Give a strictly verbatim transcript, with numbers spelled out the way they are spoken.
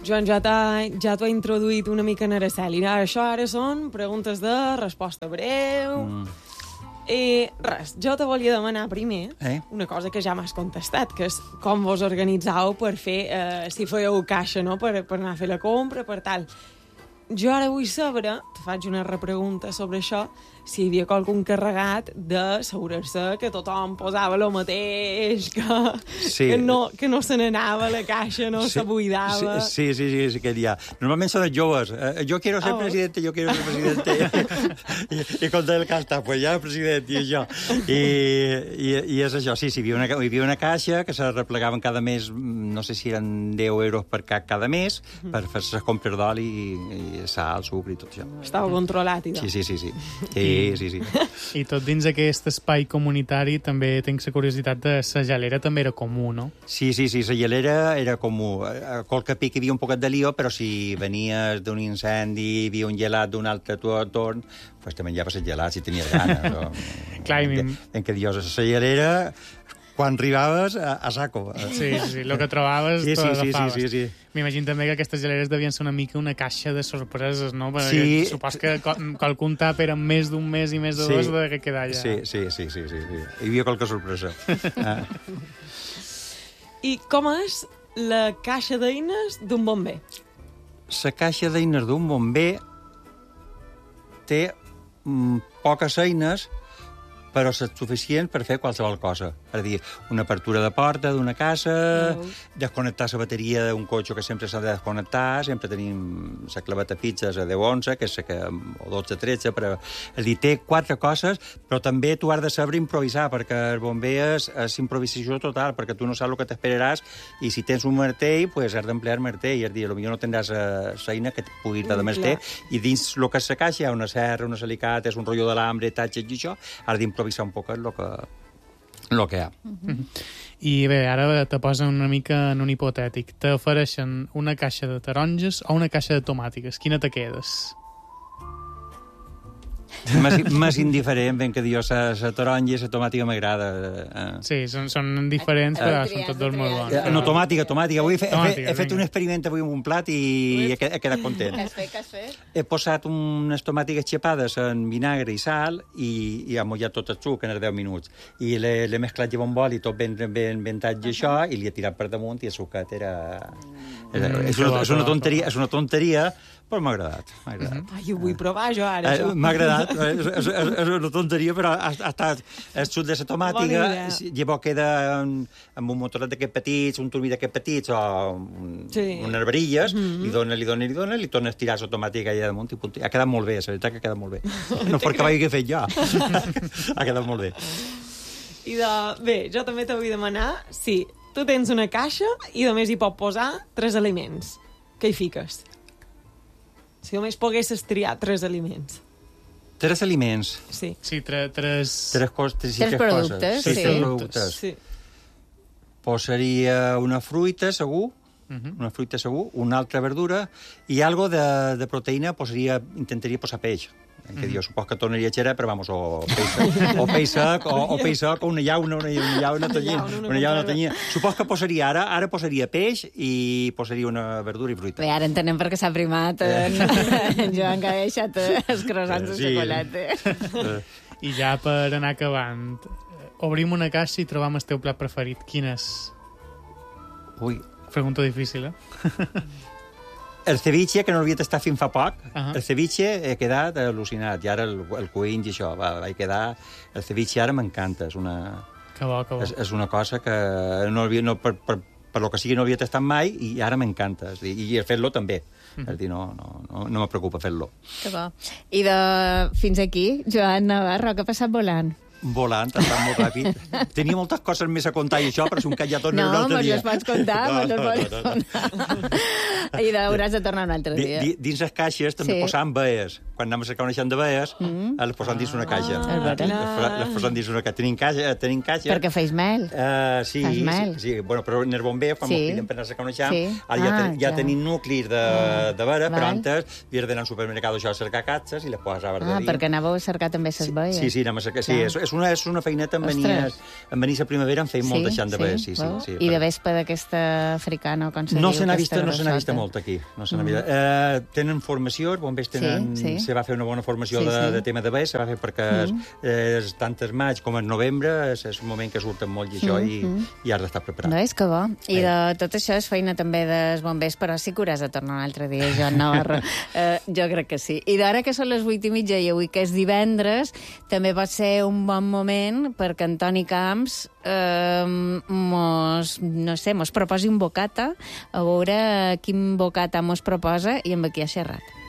Joan, ja t'ha ja t'ho he introduït una mica en Araceli. Això ara són preguntes de resposta breu. Mm. I res, jo te volia demanar primer eh? una cosa que ja m'has contestat, que és com vos organitzau per fer, eh, si fèieu caixa, no?, per, per anar a fer la compra, per tal. Jo ara vull saber, te faig una repregunta sobre això, si hi havia qualcun encarregat d'assegurar-se que tothom posava el mateix, que, sí. que, no, que no se n'anava a la caixa, no sí. se buidava. Sí, sí, sí, sí, que hi ha. Normalment són els joves. Eh, jo quiero ser oh. presidente, jo quiero ser presidente. I, i quan el cas està, pues ja president i això. I, i, i és això, sí, sí, hi havia, una, hi havia una caixa que se replegaven cada mes, no sé si eren deu euros per cap cada mes, mm. per fer-se compres d'oli i, i sal, sucre i tot això. Estava controlat, i sí, sí, sí, sí. sí. Sí, sí. I tot dins aquest espai comunitari també tinc la curiositat de la gelera també era comú, no? Sí, sí, sí, la gelera era comú. A qualque pic hi havia un poquet de lío, però si venies d'un incendi, hi havia un gelat d'un altre torn, pues te menjaves el gelat si tenies gana. No? Clar, i en, en què dius, la gelera, quan arribaves a, a saco. Sí, sí, el que trobaves sí, t'ho sí, agafaves. Sí, sí, sí. M'imagino també que aquestes geleres devien ser una mica una caixa de sorpreses, no? Perquè sí. supos que qualcun tap era més d'un mes i més de sí. dos de que quedar allà. Sí, sí, sí, sí, sí, sí. Hi havia qualque sorpresa. ah. I com és la caixa d'eines d'un bomber? La caixa d'eines d'un bomber té mm, poques eines, però és suficient per fer qualsevol cosa. És a dir, una apertura de porta d'una casa, oh. desconnectar la bateria d'un cotxe que sempre s'ha de desconnectar, sempre tenim la claveta pizzas a deu onze, que és que, o dotze tretze, però, és a dir, té quatre coses, però també tu has de saber improvisar, perquè el bomber és, és improvisació total, perquè tu no saps el que t'esperaràs, i si tens un martell, pues has d'emplear martell, és a dir, potser no tindràs feina que et pugui dir de martell, i dins el que és la caixa hi ha una serra, unes alicates, un rotllo d'alambre, tatxes i això, has d'improvisar un poc el que, el que hi ha. Mm-hmm. I bé, ara te posen una mica en un hipotètic. T'ofereixen una caixa de taronges o una caixa de tomàtiques. Quina te quedes? Més indiferent, ben que dius, la taronja i la tomàtica m'agrada. Eh. Sí, són, són diferents, però són tots dos molt bons. Eh, no, tomàtica, tomàtica. Avui he, fe, tomàtica, he, he fet un experiment avui amb un plat i he, he quedat content. Què has fet, què has fet? He posat unes tomàtiques xapades en vinagre i sal i, i he mullat tot el suc en els deu minuts. I l'he mesclat amb un bol i tot ben, ben, ben tallat i això, i li he tirat per damunt i el sucat era... Mm, és, una, és, una tonteria, és una tonteria, però m'ha agradat. M'ha agradat. Mm-hmm. Ai, ho vull provar jo ara, això. Eh, m'ha agradat. És, és, és una tonteria, però ha, ha estat el suc de la tomàtica, llavors queda amb, amb un motoret d'aquests petits, un turbí d'aquests petits, o un, sí. unes varilles, mm-hmm. li dona, li dona, li dona, li torna a estirar la tomàtica allà damunt i punt. Ha quedat molt bé, la veritat que ha quedat molt bé. No perquè vagi que he fet jo. Ha quedat molt bé. I de... Bé, jo també te vull demanar si tu tens una caixa i només hi pots posar tres aliments. Què hi fiques? Si només poguessis triar tres aliments. Tres aliments? Sí. Sí, tre, tres... Tres, cos, tres, tres, tres productes. Coses. Sí. Tres productes. Sí. Posaria una fruita, segur, uh-huh. una fruita segur, una altra verdura, i algo de, de proteïna posaria, intentaria posar peix. En què mm. dius, supos que tornaria a xera, però vamos, o peix, o peix sec, o, o peix sec, o una llauna, una, una llauna tanyina, una llauna tanyina. Supos que posaria ara, ara posaria peix i posaria una verdura i fruita. Bé, ara entenem per què s'ha primat en, en Joan, que ha deixat els croissants de sí. xocolata. I ja per anar acabant, obrim una caixa i trobam el teu plat preferit. Quin és? Ui. Pregunta difícil, eh? El ceviche, que no l'havia tastat fins fa poc, uh-huh. el ceviche he quedat al·lucinat. I ara el, el cuint i això, va, vaig quedar... El ceviche ara m'encanta, és una... Que bo, que bo. És, és una cosa que no havia, no, per, per, per lo que sigui no havia tastat mai i ara m'encanta. I, i fer-lo també. Uh-huh. És dir, no, no, no, no me preocupa fer-lo. Que bo. I de fins aquí, Joan Navarro, què ha passat volant? Volant, està molt ràpid. Tenia moltes coses més a contar i això, però si un que ja torna no, un altre dia. No, me'ls pots contar, no, me'ls no, pots no, no, contar. I hauràs de tornar un altre dia. D dins les caixes també sí. posàvem baies. Quan anem a cercar una xant de baies, mm. les posam dins una caixa. Ah, les, les posam dins una caixa. Tenim caixa. Tenim caixa. Perquè feis mel. Uh, sí, Fas mel. Sí, sí. Bueno, però en el bomber, quan sí. mos piden per anar a cercar una xant, sí. ara ja, ah, ten, ja ja tenim nuclis de, de vera, però antes havies d'anar al supermercat això a cercar catxes i les posaves ah, de dir. perquè anàveu a cercar també les baies. Sí, sí, anem a cercar. Sí, és, és, una, és una feineta en venir, en venir a primavera en feim sí, molta xant de baies. Sí, sí, sí, I de vespa d'aquesta africana, com se no diu? Se n'ha vist, no se n'ha vist molta. molt aquí. No se, mm. eh, tenen formació, els bombers tenen... Sí, sí. Se va fer una bona formació sí, de, sí. de tema de bé, se va fer perquè mm. eh, tant el maig com el novembre és, és un moment que surten molt i això mm. i, mm. i has d'estar preparat. No, és que bo. I de tot això és feina també dels bombers, però sí que hauràs de tornar un altre dia, Joan Navarro. eh, jo crec que sí. I d'ara que són les vuit i mitja i avui que és divendres, també pot ser un bon moment perquè Antoni Camps eh, mos, no sé, mos proposi un bocata, a veure quin bocata mos proposa i amb qui ha xerrat.